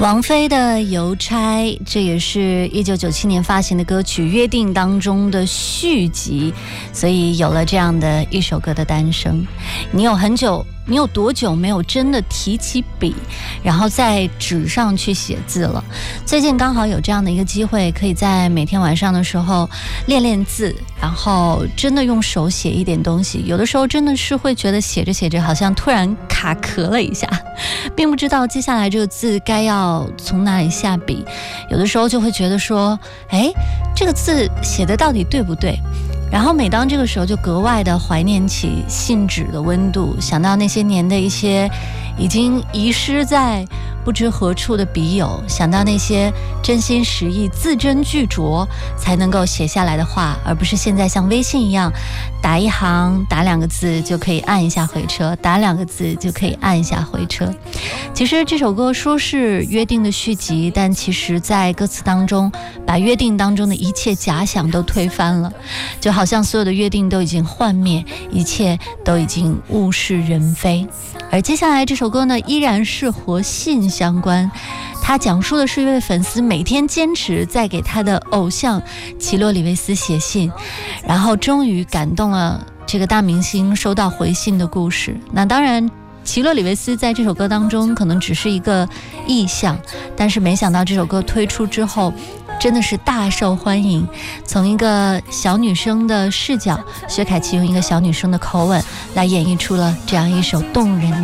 王菲的《邮差》，这也是1997年发行的歌曲《约定》当中的续集，所以有了这样的一首歌的诞生。你有多久没有真的提起笔，然后在纸上去写字了？最近刚好有这样的一个机会，可以在每天晚上的时候练练字，然后真的用手写一点东西。有的时候真的是会觉得写着写着好像突然卡壳了一下，并不知道接下来这个字该要从哪里下笔。有的时候就会觉得说，这个字写的到底对不对？然后每当这个时候就格外的怀念起信纸的温度，想到那些年的一些已经遗失在不知何处的笔友，想到那些真心实意字斟句酌才能够写下来的话，而不是现在像微信一样打一行打2个字就可以按一下回车，打2个字就可以按一下回车。其实这首歌说是约定的续集，但其实在歌词当中把约定当中的一切假想都推翻了，就好像所有的约定都已经幻灭，一切都已经物是人非。而接下来这首歌呢，依然是和信相关，它讲述的是一位粉丝每天坚持在给他的偶像齐洛里维斯写信，然后终于感动了这个大明星收到回信的故事。那当然齐洛里维斯在这首歌当中可能只是一个意象，但是没想到这首歌推出之后真的是大受欢迎。从一个小女生的视角，薛凯琪用一个小女生的口吻来演绎出了这样一首动人